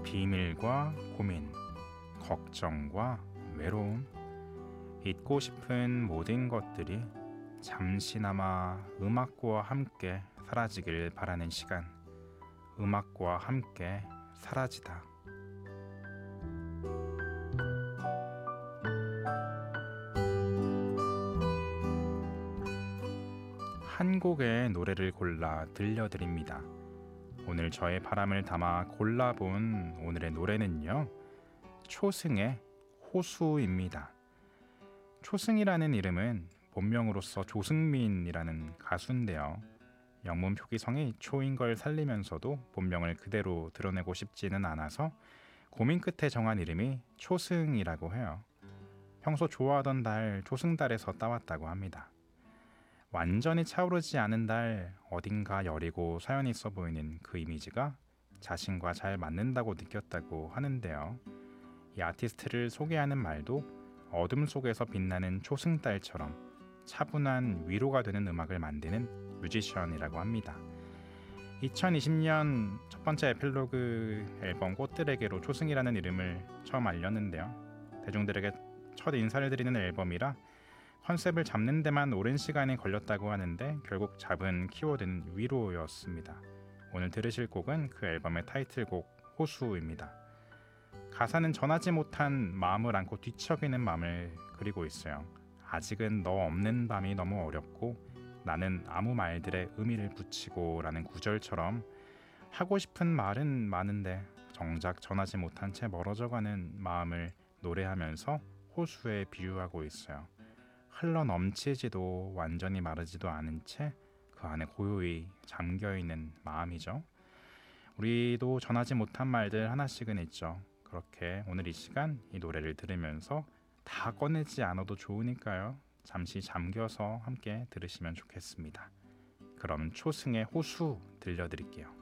비밀과 고민, 걱정과 외로움, 잊고 싶은 모든 것들이 잠시나마 음악과 함께 사라지길 바라는 시간. 음악과 함께 사라지다. 한 곡의 노래를 골라 들려드립니다. 오늘 저의 바람을 담아 골라본 오늘의 노래는요, 초승의 호수입니다. 초승이라는 이름은 본명으로서 조승민이라는 가수인데요, 영문 표기성이 초인 걸 살리면서도 본명을 그대로 드러내고 싶지는 않아서 고민 끝에 정한 이름이 초승이라고 해요. 평소 좋아하던 달 초승달에서 따왔다고 합니다. 완전히 차오르지 않은 달, 어딘가 여리고 사연이 있어 보이는 그 이미지가 자신과 잘 맞는다고 느꼈다고 하는데요. 이 아티스트를 소개하는 말도 어둠 속에서 빛나는 초승달처럼 차분한 위로가 되는 음악을 만드는 뮤지션이라고 합니다. 2020년 첫 번째 에필로그 앨범 꽃들에게로 초승이라는 이름을 처음 알렸는데요. 대중들에게 첫 인사를 드리는 앨범이라 컨셉을 잡는 데만 오랜 시간이 걸렸다고 하는데 결국 잡은 키워드는 위로였습니다. 오늘 들으실 곡은 그 앨범의 타이틀곡 호수입니다. 가사는 전하지 못한 마음을 안고 뒤척이는 마음을 그리고 있어요. 아직은 너 없는 밤이 너무 어렵고 나는 아무 말들에 의미를 붙이고 라는 구절처럼 하고 싶은 말은 많은데 정작 전하지 못한 채 멀어져가는 마음을 노래하면서 호수에 비유하고 있어요. 흘러 넘치지도 완전히 마르지도 않은 채 그 안에 고요히 잠겨있는 마음이죠. 우리도 전하지 못한 말들 하나씩은 있죠. 그렇게 오늘 이 시간 이 노래를 들으면서 다 꺼내지 않아도 좋으니까요, 잠시 잠겨서 함께 들으시면 좋겠습니다. 그럼 초승의 호수 들려드릴게요.